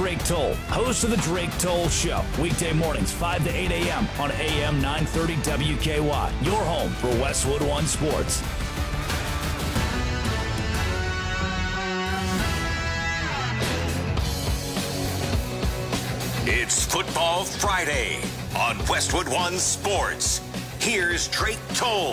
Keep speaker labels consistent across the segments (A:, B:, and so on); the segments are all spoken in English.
A: Drake Toll, host of The Drake Toll Show. Weekday mornings, 5 to 8 a.m. on AM 930 WKY. Your home for Westwood One Sports.
B: It's Football Friday on Westwood One Sports. Here's Drake Toll.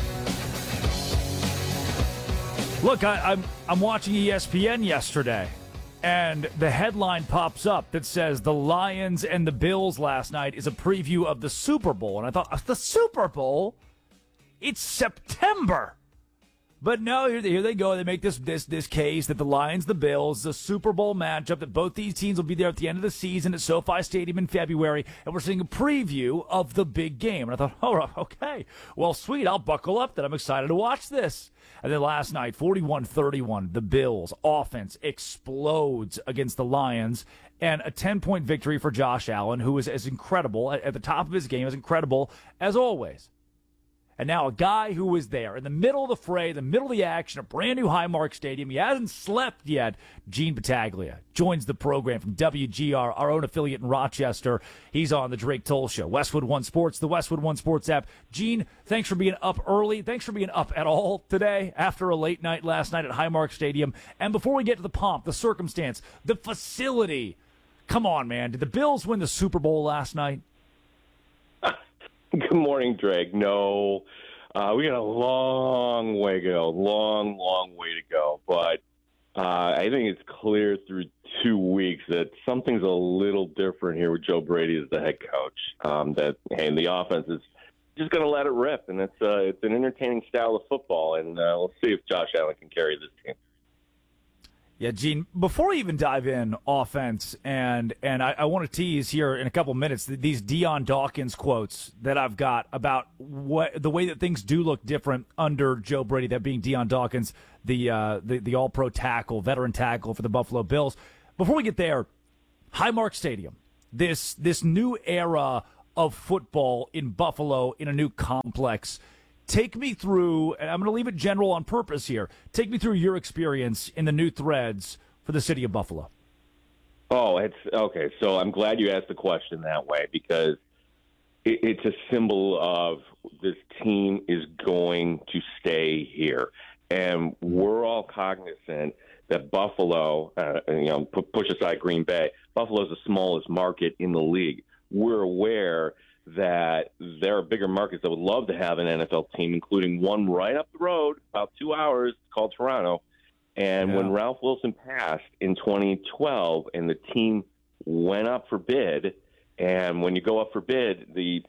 C: Look, I'm watching ESPN yesterday, and the headline pops up that says the Lions and the Bills last night is a preview of the Super Bowl. And I thought, the Super Bowl? It's September. But no, here they go. They make this case that the Lions, the Bills, the Super Bowl matchup, that both these teams will be there at the end of the season at SoFi Stadium in February, and we're seeing a preview of the big game. And I thought, oh, okay, well, sweet, I'll buckle up then. I'm excited to watch this. And then last night, 41-31, the Bills offense explodes against the Lions, and a 10-point victory for Josh Allen, who is as incredible, at the top of his game, as incredible as always. And now a guy who was there in the middle of the fray, the middle of the action, a brand new Highmark Stadium. He hasn't slept yet. Gene Battaglia joins the program from WGR, our own affiliate in Rochester. He's on the Drake Toll Show, Westwood One Sports, the Westwood One Sports app. Gene, thanks for being up early. Thanks for being up at all today after a late night last night at Highmark Stadium. And before we get to the pomp, the circumstance, the facility, come on, man. Did the Bills win the Super Bowl last night?
D: Good morning, Drake. No, we got a long way to go, long way to go. But I think it's clear through 2 weeks that something's a little different here with Joe Brady as the head coach. And the offense is just going to let it rip, and it's an entertaining style of football. And we'll see if Josh Allen can carry this team.
C: Yeah, Gene, before we even dive in offense, and I want to tease here in a couple minutes these Dion Dawkins quotes that I've got about the way that things do look different under Joe Brady, that being Dion Dawkins, the all-pro tackle, veteran tackle for the Buffalo Bills. Before we get there, Highmark Stadium, this new era of football in Buffalo in a new complex. Take me through, and I'm going to leave it general on purpose here. Take me through your experience in the new threads for the city of Buffalo.
D: Oh, it's okay. So I'm glad you asked the question that way, because it's a symbol of this team is going to stay here. And we're all cognizant that Buffalo, push aside Green Bay, Buffalo is the smallest market in the league. We're aware that there are bigger markets that would love to have an NFL team, including one right up the road, about 2 hours, called Toronto. And when Ralph Wilson passed in 2012 and the team went up for bid, and when you go up for bid, the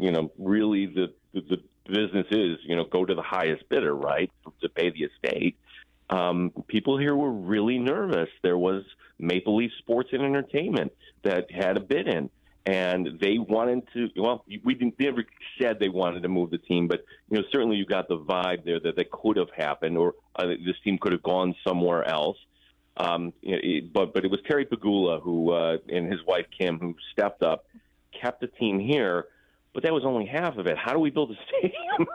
D: business is, go to the highest bidder, right, to pay the estate. People here were really nervous. There was Maple Leaf Sports and Entertainment that had a bid in. And they wanted to, we never said they wanted to move the team, but, certainly you got the vibe there that could have happened, or this team could have gone somewhere else. But it was Terry Pegula who, and his wife Kim, who stepped up, kept the team here, but that was only half of it. How do we build a stadium?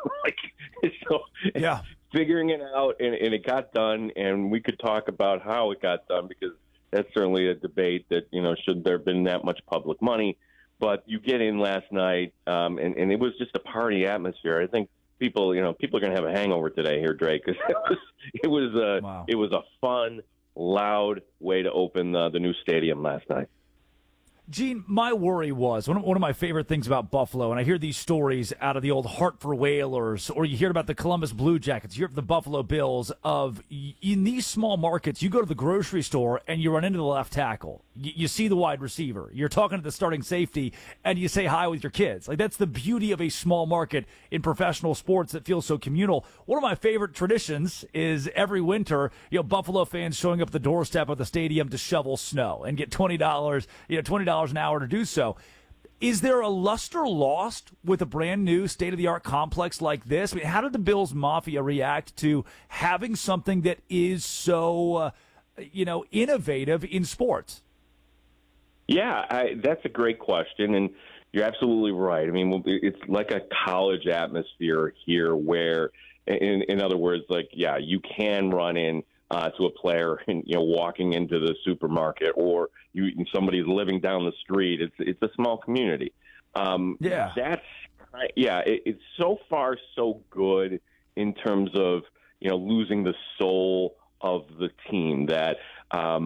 D: Figuring it out, and it got done, and we could talk about how it got done, because that's certainly a debate that, should there have been that much public money. But you get in last night, and it was just a party atmosphere. I think people are going to have a hangover today here, Drake, because it was a fun, loud way to open the new stadium last night.
C: Gene, my worry was, one of my favorite things about Buffalo, and I hear these stories out of the old Hartford Whalers, or you hear about the Columbus Blue Jackets, you hear of the Buffalo Bills, of in these small markets, you go to the grocery store and you run into the left tackle. You see the wide receiver. You're talking to the starting safety, and you say hi with your kids. Like, that's the beauty of a small market in professional sports that feels so communal. One of my favorite traditions is every winter, Buffalo fans showing up at the doorstep of the stadium to shovel snow and get $20, $20 an hour to do so. Is there a luster lost with a brand new state-of-the-art complex like this? I mean, how did the Bills Mafia react to having something that is so, innovative in sports?
D: Yeah, that's a great question, and you're absolutely right. I mean, it's like a college atmosphere here where, in other words, you can run in to a player, and walking into the supermarket, or somebody's living down the street. It's a small community. It's so far so good in terms of losing the soul of the team. That are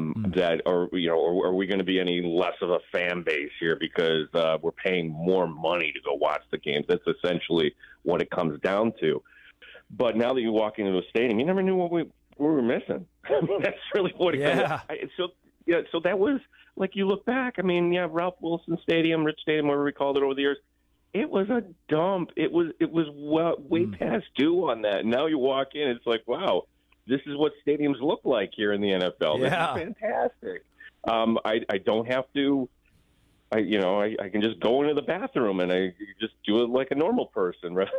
D: we going to be any less of a fan base here because we're paying more money to go watch the games? That's essentially what it comes down to. But now that you walk into a stadium, you never knew what we were missing. I mean, that's really what it comes. So that was, like, you look back. I mean, Ralph Wilson Stadium, Rich Stadium, whatever we called it over the years. It was a dump. It was way past due on that. Now you walk in, it's like, wow, this is what stadiums look like here in the NFL.
C: Yeah.
D: This is fantastic. I don't have to. I can just go into the bathroom and I just do it like a normal person, right?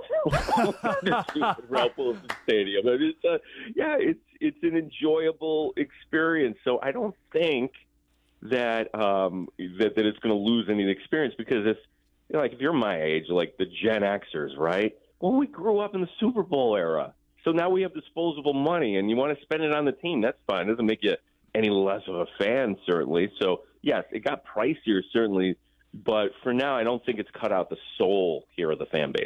D: Ralph Wilson Stadium. It's an enjoyable experience. So I don't think that that it's going to lose any of the experience, because if you're my age, like the Gen Xers, right? Well, we grew up in the Super Bowl era. So now we have disposable money, and you want to spend it on the team. That's fine. It doesn't make you any less of a fan, certainly. So, yes, it got pricier, certainly. But for now, I don't think it's cut out the soul here of the fan base.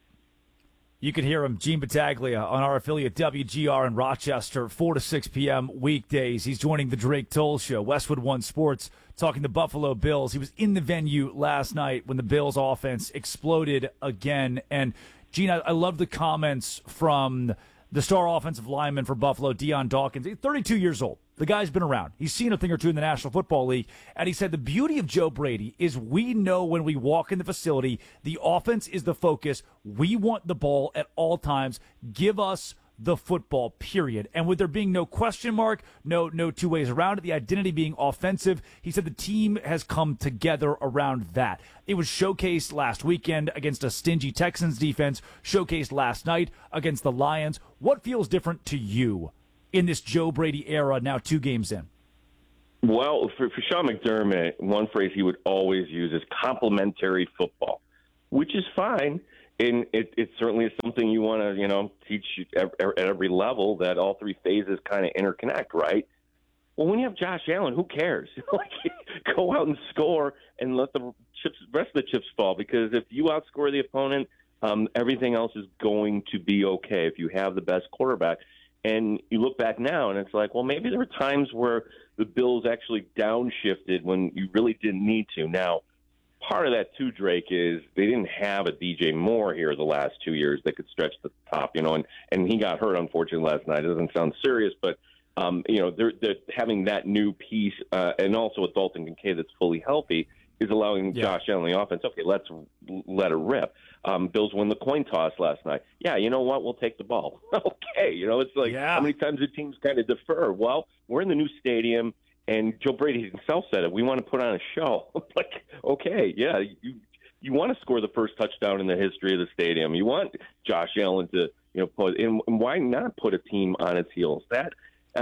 C: You can hear him, Gene Battaglia, on our affiliate WGR in Rochester, 4 to 6 p.m. weekdays. He's joining the Drake Toll Show, Westwood One Sports, talking the Buffalo Bills. He was in the venue last night when the Bills' offense exploded again. And, Gene, I love the comments from the star offensive lineman for Buffalo, Deion Dawkins. He's 32 years old. The guy's been around. He's seen a thing or two in the National Football League. And he said the beauty of Joe Brady is we know when we walk in the facility, the offense is the focus. We want the ball at all times. Give us the football, period. And with there being no question mark, no two ways around it, the identity being offensive, he said the team has come together around that. It was showcased last weekend against a stingy Texans defense, showcased last night against the Lions. What feels different to you in this Joe Brady era, now 2 games in?
D: Well, for Sean McDermott, one phrase he would always use is complementary football, which is fine. And it certainly is something you want to, teach at every level, that all 3 phases kind of interconnect, right? Well, when you have Josh Allen, who cares? Go out and score and let the rest of the chips fall, because if you outscore the opponent, everything else is going to be okay if you have the best quarterback. And you look back now, and it's like, well, maybe there were times where the Bills actually downshifted when you really didn't need to. Now, part of that, too, Drake, is they didn't have a DJ Moore here the last 2 years that could stretch the top, and he got hurt, unfortunately, last night. It doesn't sound serious, but, they're having that new piece, and also a Dalton Kincaid that's fully healthy, is allowing Josh Allen the offense. Okay, let's let it rip. Bills win the coin toss last night. Yeah, you know what? We'll take the ball. Okay, it's like, how many times do teams kind of defer? Well, we're in the new stadium. And Joe Brady himself said it. We want to put on a show. Like, okay, yeah, you want to score the first touchdown in the history of the stadium. You want Josh Allen to, put. And why not put a team on its heels? That,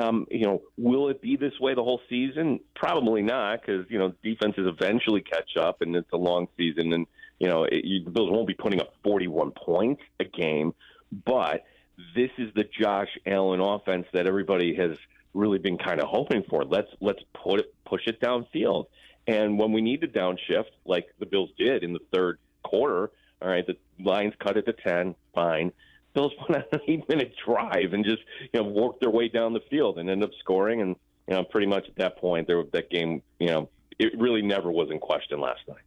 D: will it be this way the whole season? Probably not, because defenses eventually catch up, and it's a long season, and the Bills won't be putting up 41 points a game. But this is the Josh Allen offense that everybody has really been kind of hoping for. Let's push it downfield. And when we need to downshift, like the Bills did in the third quarter, all right, the Lions cut it to 10, fine. Bills went on an 8-minute drive and just worked their way down the field and ended up scoring. And pretty much at that point, that game, it really never was in question last night.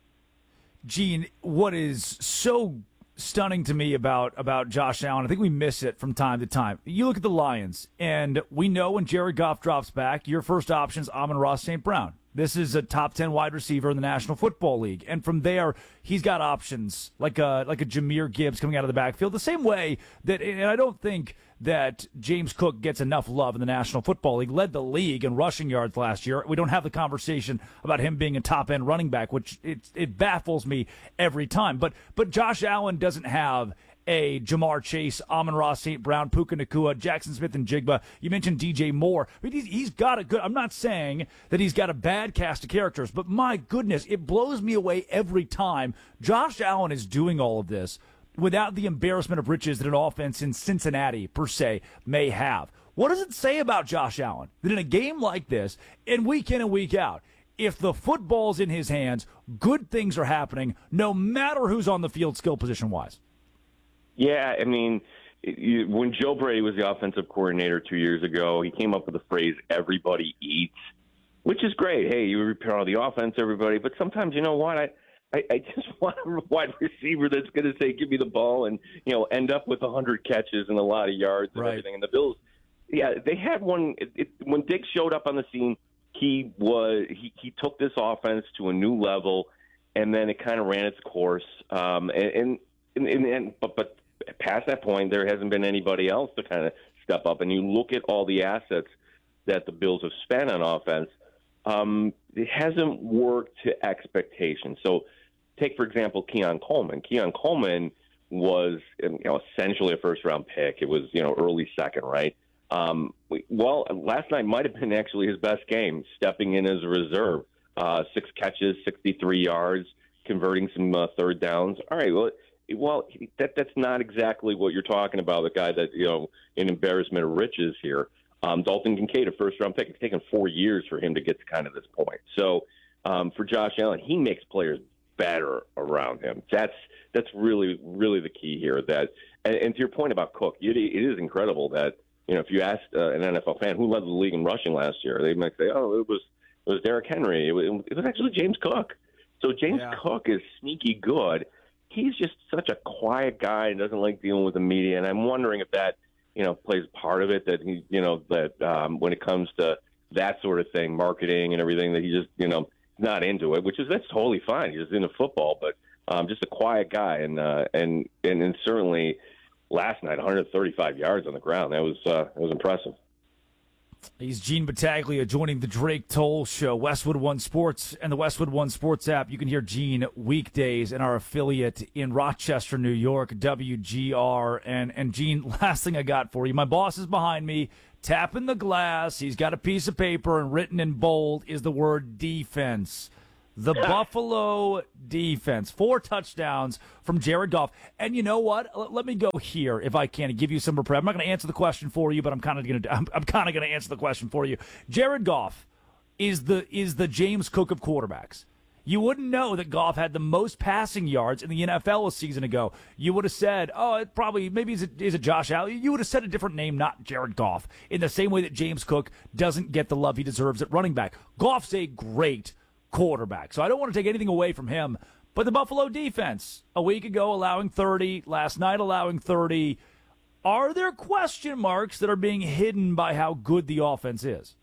C: Gene, what is so stunning to me about Josh Allen, I think we miss it from time to time. You look at the Lions, and we know when Jared Goff drops back, your first option is Amon-Ra St. Brown. This is a top 10 wide receiver in the National Football League. And from there, he's got options like a Jahmyr Gibbs coming out of the backfield. The same way that, and I don't think that James Cook gets enough love in the National Football League, led the league in rushing yards last year. We don't have the conversation about him being a top-end running back, which it baffles me every time. But Josh Allen doesn't have a Jamar Chase, Amon-Ra St. Brown, Puka Nacua, Jackson Smith-Njigba. You mentioned DJ Moore. I mean, he's got a good – I'm not saying that he's got a bad cast of characters, but my goodness, it blows me away every time. Josh Allen is doing all of this without the embarrassment of riches that an offense in Cincinnati, per se, may have. What does it say about Josh Allen that in a game like this, and week in and week out, if the football's in his hands, good things are happening, no matter who's on the field skill position-wise?
D: Yeah, I mean, when Joe Brady was the offensive coordinator 2 years ago, he came up with the phrase, everybody eats, which is great. Hey, you repair all the offense, everybody. But sometimes, you know what, I just want a wide receiver that's going to say, give me the ball and, end up with 100 catches and a lot of yards and everything. And the Bills, yeah, they had one. When Diggs showed up on the scene, he took this offense to a new level, and then it kind of ran its course. But past that point, there hasn't been anybody else to kind of step up. And you look at all the assets that the Bills have spent on offense, it hasn't worked to expectations. So take, for example, Keon Coleman. Keon Coleman was essentially a first-round pick. It was early second, right? Well, last night might have been actually his best game, stepping in as a reserve. 6 catches, 63 yards, converting some third downs. All right, well, that's not exactly what you're talking about, the guy that, an embarrassment of riches here. Dalton Kincaid, a first-round pick. It's taken 4 years for him to get to kind of this point. So for Josh Allen, he makes players better around him. That's really, really the key here. And to your point about Cook, it is incredible that, if you asked an NFL fan who led the league in rushing last year, they might say, oh, it was Derrick Henry. It was actually James Cook. So James Cook is sneaky good. He's just such a quiet guy and doesn't like dealing with the media. And I'm wondering if that, plays part of it, that he, that when it comes to that sort of thing, marketing and everything, that he just, not into it, that's totally fine. He's just into football, but just a quiet guy. And certainly last night, 135 yards on the ground. That was impressive.
C: He's Gene Battaglia joining the Drake Toll Show, Westwood One Sports, and the Westwood One Sports app. You can hear Gene weekdays in our affiliate in Rochester, New York, WGR. And Gene, last thing I got for you. My boss is behind me, tapping the glass. He's got a piece of paper, and written in bold is the word defense. The Buffalo defense. 4 touchdowns from Jared Goff. And you know what? Let me go here, if I can, and give you some prep. I'm not going to answer the question for you, but I'm kind of going to answer the question for you. Jared Goff is the James Cook of quarterbacks. You wouldn't know that Goff had the most passing yards in the NFL a season ago. You would have said, maybe is it Josh Allen? You would have said a different name, not Jared Goff, in the same way that James Cook doesn't get the love he deserves at running back. Goff's a great quarterback. So I don't want to take anything away from him. But the Buffalo defense, a week ago allowing 30, last night allowing 30. Are there question marks that are being hidden by how good the offense is?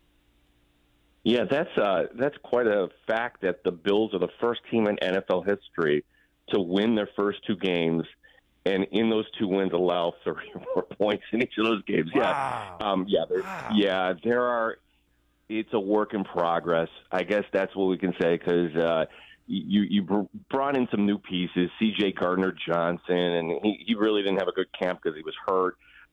D: Yeah, that's quite a fact that the Bills are the first team in NFL history to win their first 2 games, and in those 2 wins allow 30 or more points in each of those games.
C: Wow.
D: There are. It's a work in progress. I guess that's what we can say, because you brought in some new pieces, C.J. Gardner-Johnson, and he really didn't have a good camp because he was hurt.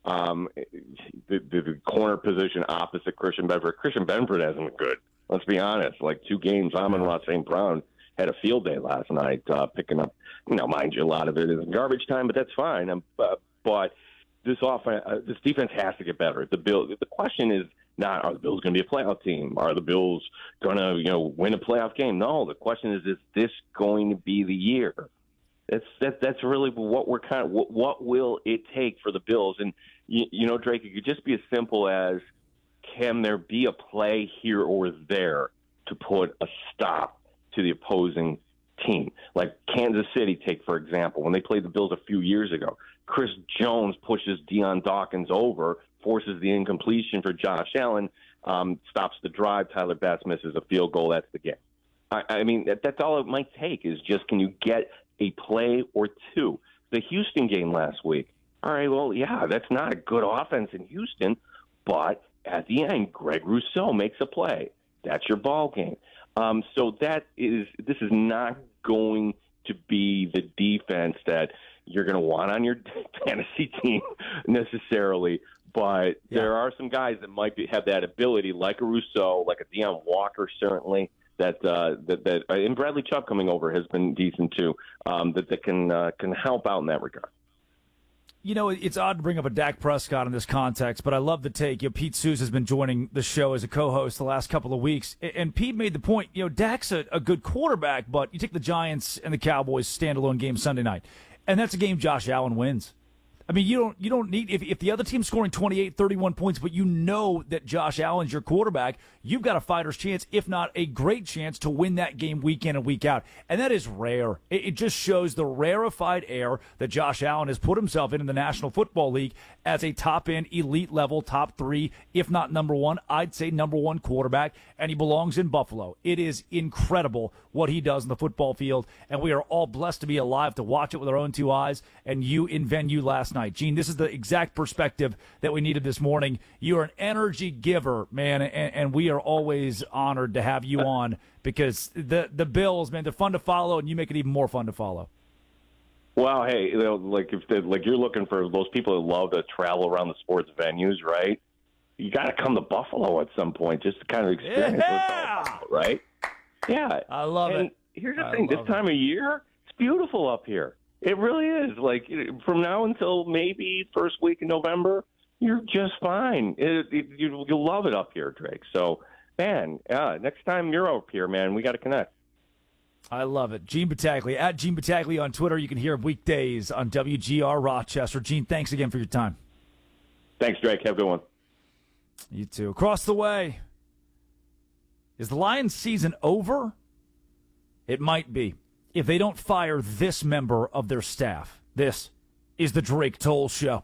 D: The corner position opposite Christian Benford. Christian Benford hasn't been good. Let's be honest. Like 2 games, Amon-Ra St. Brown had a field day last night, picking up, mind you, a lot of it is garbage time, but that's fine. But this defense has to get better. The question is not, are the Bills going to be a playoff team? Are the Bills going to, win a playoff game? No. The question is this going to be the year? That's really what we're what will it take for the Bills? And Drake, it could just be as simple as, can there be a play here or there to put a stop to the opposing team? Like Kansas City, take for example, when they played the Bills a few years ago, Chris Jones pushes Deion Dawkins over, forces the incompletion for Josh Allen, stops the drive. Tyler Bass misses a field goal. That's the game. I mean, that's all it might take, is just, can you get a play or two? The Houston game last week. All right, well, yeah, that's not a good offense in Houston, but at the end, Greg Rousseau makes a play. That's your ball game. So this is not going to be the defense that you're going to want on your fantasy team necessarily, but there are some guys that might have that ability, like a Rousseau, like a Deion Walker, certainly, that and Bradley Chubb coming over has been decent too, that can help out in that regard.
C: It's odd to bring up a Dak Prescott in this context, but I love the take. Pete Souza has been joining the show as a co-host the last couple of weeks, and Pete made the point, Dak's a good quarterback, but you take the Giants and the Cowboys standalone game Sunday night, and that's a game Josh Allen wins. I mean, you don't need, if the other team's scoring 28, 31 points, but you know that Josh Allen's your quarterback, you've got a fighter's chance, if not a great chance, to win that game week in and week out. And that is rare. It just shows the rarefied air that Josh Allen has put himself in the National Football League as a top-end, elite-level, top 3, if not number 1, I'd say number 1 quarterback, and he belongs in Buffalo. It is incredible what he does in the football field, and we are all blessed to be alive to watch it with our own 2 eyes, and you in venue last night. Gene, this is the exact perspective that we needed this morning. You are an energy giver, man, and we are always honored to have you on because the Bills, man, they're fun to follow, and you make it even more fun to follow.
D: Well, hey, if you're looking for those people that love to travel around the sports venues, right? You got to come to Buffalo at some point just to kind of experience what's all about, right? Yeah,
C: I love it.
D: And here's the thing: this time of year, it's beautiful up here. It really is. Like, from now until maybe first week in November, you're just fine. You'll love it up here, Drake. So, man, next time you're up here, man, we got to connect.
C: I love it. Gene Battaglia, at Gene Battaglia on Twitter. You can hear him weekdays on WGR Rochester. Gene, thanks again for your time.
D: Thanks, Drake. Have a good one.
C: You too. Across the way, is the Lions season over? It might be, if they don't fire this member of their staff. This is the Drake Toll Show.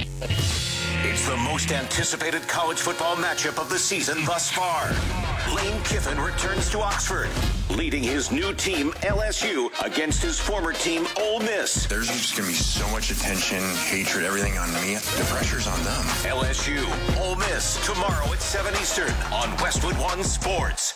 B: It's the most anticipated college football matchup of the season thus far. Lane Kiffin returns to Oxford, leading his new team, LSU, against his former team, Ole Miss.
E: There's just going to be so much attention, hatred, everything on me. The pressure's on them.
B: LSU, Ole Miss, tomorrow at 7 Eastern on Westwood One Sports.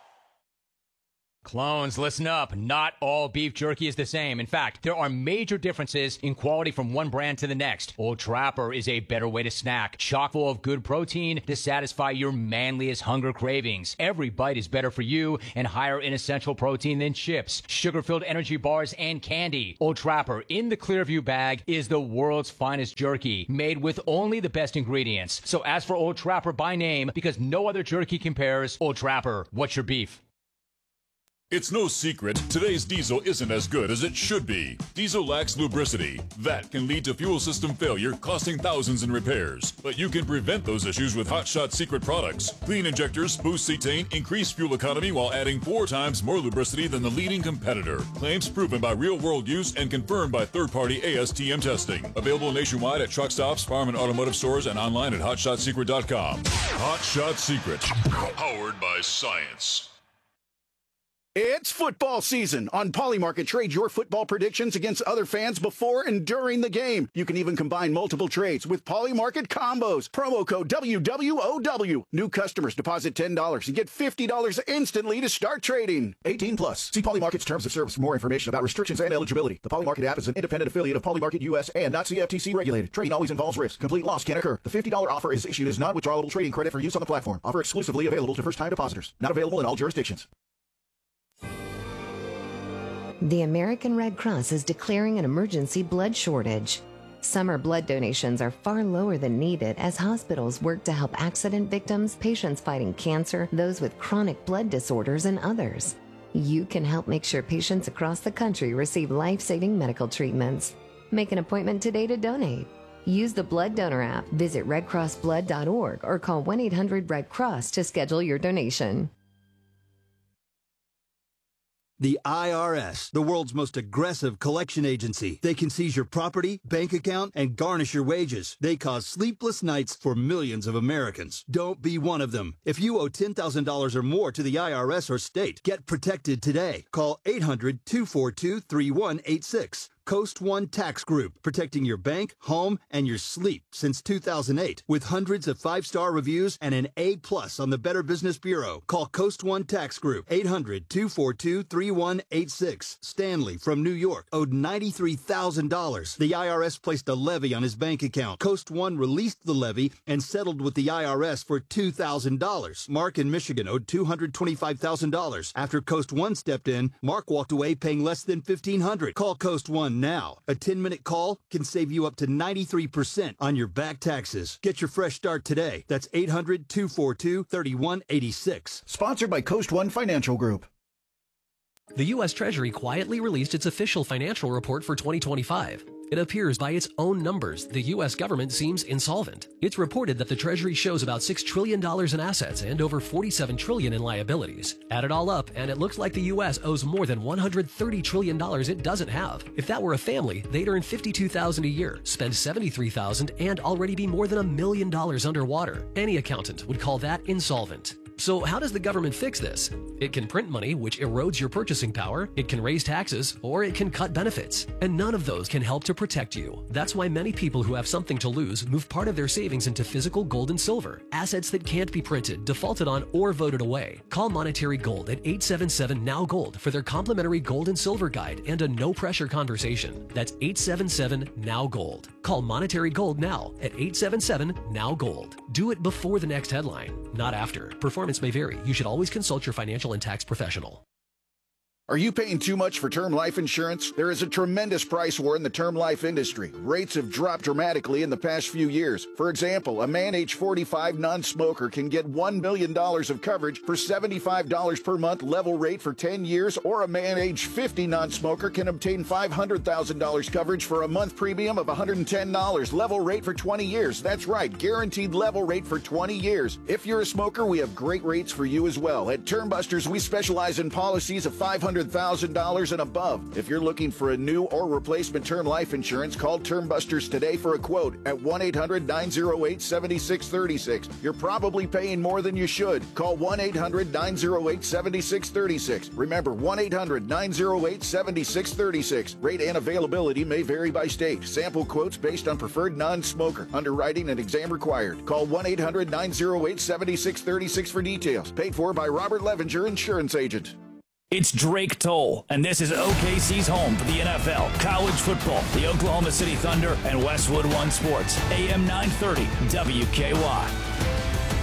F: Clones, listen up. Not all beef jerky is the same. In fact, there are major differences in quality from one brand to the next. Old Trapper is a better way to snack, chock full of good protein to satisfy your manliest hunger cravings. Every bite is better for you and higher in essential protein than chips, sugar-filled energy bars, and candy. Old Trapper in the Clearview bag is the world's finest jerky, made with only the best ingredients. So ask for Old Trapper by name because no other jerky compares. Old Trapper, what's your beef?
G: It's no secret, today's diesel isn't as good as it should be. Diesel lacks lubricity. That can lead to fuel system failure, costing thousands in repairs. But you can prevent those issues with Hot Shot Secret products. Clean injectors boost cetane, increase fuel economy while adding 4 times more lubricity than the leading competitor. Claims proven by real-world use and confirmed by third-party ASTM testing. Available nationwide at truck stops, farm and automotive stores, and online at HotShotSecret.com. Hot Shot Secret, powered by science.
H: It's football season. On Polymarket, trade your football predictions against other fans before and during the game. You can even combine multiple trades with Polymarket combos. Promo code WWOW. New customers deposit $10 and get $50 instantly to start trading. 18 plus. See Polymarket's terms of service for more information about restrictions and eligibility. The Polymarket app is an independent affiliate of Polymarket US and not CFTC regulated. Trading always involves risk. Complete loss can occur. The $50 offer is issued as non-withdrawable trading credit for use on the platform. Offer exclusively available to first-time depositors. Not available in all jurisdictions.
I: The American Red Cross is declaring an emergency blood shortage. Summer blood donations are far lower than needed as hospitals work to help accident victims, patients fighting cancer, those with chronic blood disorders, and others. You can help make sure patients across the country receive life-saving medical treatments. Make an appointment today to donate. Use the Blood Donor app, visit redcrossblood.org, or call 1-800-RED-CROSS to schedule your donation.
J: The IRS, the world's most aggressive collection agency. They can seize your property, bank account, and garnish your wages. They cause sleepless nights for millions of Americans. Don't be one of them. If you owe $10,000 or more to the IRS or state, get protected today. Call 800-242-3186. Coast One Tax Group, protecting your bank, home, and your sleep since 2008. With hundreds of 5-star reviews and an A+ on the Better Business Bureau. Call Coast One Tax Group, 800-242-3186. Stanley from New York owed $93,000. The IRS placed a levy on his bank account. Coast One released the levy and settled with the IRS for $2,000. Mark in Michigan owed $225,000. After Coast One stepped in, Mark walked away paying less than $1,500. Call Coast One One now. A 10-minute call can save you up to 93% on your back taxes. Get your fresh start today. That's 800-242-3186.
H: Sponsored by Coast One Financial Group.
K: The U.S. Treasury quietly released its official financial report for 2025. It appears by its own numbers, the U.S. government seems insolvent. It's reported that the Treasury shows about $6 trillion in assets and over $47 trillion in liabilities. Add it all up, and it looks like the U.S. owes more than $130 trillion it doesn't have. If that were a family, they'd earn $52,000 a year, spend $73,000, and already be more than $1 million underwater. Any accountant would call that insolvent. So how does the government fix this? It can print money, which erodes your purchasing power, it can raise taxes, or it can cut benefits. And none of those can help to protect you. That's why many people who have something to lose move part of their savings into physical gold and silver, assets that can't be printed, defaulted on, or voted away. Call Monetary Gold at 877-NOW-GOLD for their complimentary gold and silver guide and a no-pressure conversation. That's 877-NOW-GOLD. Call Monetary Gold now at 877-NOW-GOLD. Do it before the next headline, not after. Performance may vary. You should always consult your financial and tax professional.
H: Are you paying too much for term life insurance? There is a tremendous price war in the term life industry. Rates have dropped dramatically in the past few years. For example, a man age 45 non-smoker can get $1 million of coverage for $75 per month level rate for 10 years, or a man age 50 non-smoker can obtain $500,000 coverage for a month premium of $110 level rate for 20 years. That's right, guaranteed level rate for 20 years. If you're a smoker, we have great rates for you as well. At Term Busters, we specialize in policies of $500,000 and above. If you're looking for a new or replacement term life insurance, call Term Busters today for a quote at 1-800-908-7636. You're probably paying more than you should. Call 1-800-908-7636. Remember, 1-800-908-7636. Rate and availability may vary by state. Sample quotes based on preferred non-smoker. Underwriting and exam required. Call 1-800-908-7636 for details. Paid for by Robert Levinger, Insurance Agent.
A: It's Drake Toll, and this is OKC's home for the NFL, college football, the Oklahoma City Thunder, and Westwood One Sports, AM 930 WKY.